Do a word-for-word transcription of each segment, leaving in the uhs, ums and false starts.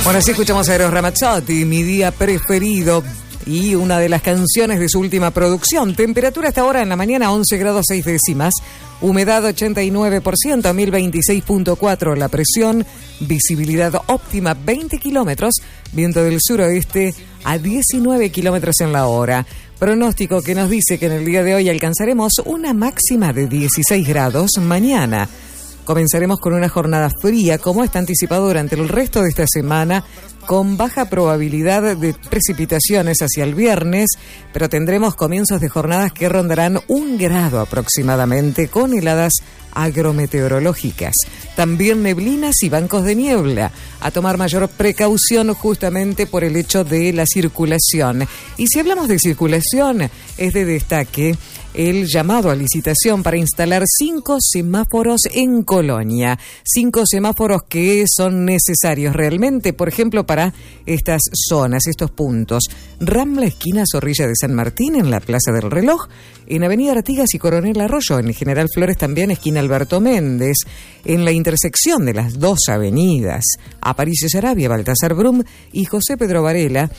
Bueno, así escuchamos a Eros Ramazzotti, Mi día preferido, y una de las canciones de su última producción. Temperatura hasta ahora en la mañana once grados seis décimas, humedad ochenta y nueve por ciento, mil veintiséis punto cuatro la presión, visibilidad óptima veinte kilómetros, viento del suroeste a diecinueve kilómetros en la hora. Pronóstico que nos dice que en el día de hoy alcanzaremos una máxima de dieciséis grados mañana. Comenzaremos con una jornada fría, como está anticipado durante el resto de esta semana, con baja probabilidad de precipitaciones hacia el viernes, pero tendremos comienzos de jornadas que rondarán un grado aproximadamente, con heladas agrometeorológicas. También neblinas y bancos de niebla. A tomar mayor precaución justamente por el hecho de la circulación. Y si hablamos de circulación, es de destaque el llamado a licitación para instalar cinco semáforos en Colonia. Cinco semáforos que son necesarios realmente, por ejemplo, para estas zonas, estos puntos. Rambla, esquina Zorrilla de San Martín, en la Plaza del Reloj. En Avenida Artigas y Coronel Arroyo, en General Flores también, esquina Alberto Méndez. En la intersección de las dos avenidas, Aparicio Saravia, Baltasar Brum y José Pedro Varela.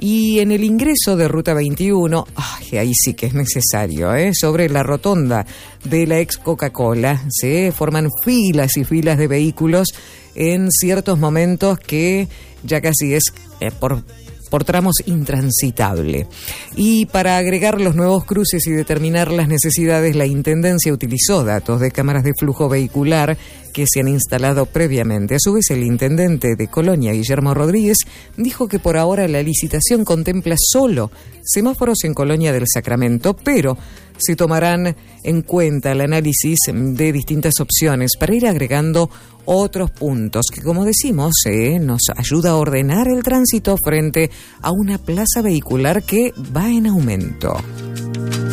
Y en el ingreso de Ruta veintiuno, ay, ahí sí que es necesario, ¿eh? Sobre la rotonda de la ex Coca-Cola, se forman filas y filas de vehículos en ciertos momentos que ya casi es eh, por... por tramos intransitable. Y para agregar los nuevos cruces y determinar las necesidades, la Intendencia utilizó datos de cámaras de flujo vehicular que se han instalado previamente. A su vez, el intendente de Colonia, Guillermo Rodríguez, dijo que por ahora la licitación contempla solo semáforos en Colonia del Sacramento, pero se tomarán en cuenta el análisis de distintas opciones para ir agregando otros puntos que, como decimos, eh, nos ayuda a ordenar el tránsito frente a una plaza vehicular que va en aumento.